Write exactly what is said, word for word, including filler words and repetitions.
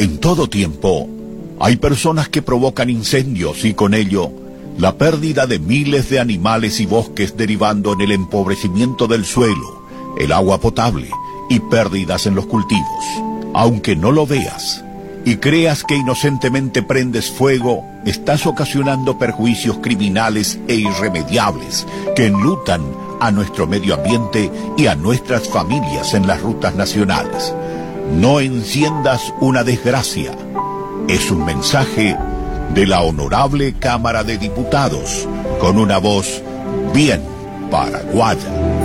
En todo tiempo, hay personas que provocan incendios y con ello la pérdida de miles de animales y bosques derivando en el empobrecimiento del suelo, el agua potable y pérdidas en los cultivos. Aunque no lo veas y creas que inocentemente prendes fuego, estás ocasionando perjuicios criminales e irremediables que enlutan a nuestro medio ambiente y a nuestras familias en las rutas nacionales. No enciendas una desgracia. Es un mensaje de la Honorable Cámara de Diputados con una voz bien paraguaya.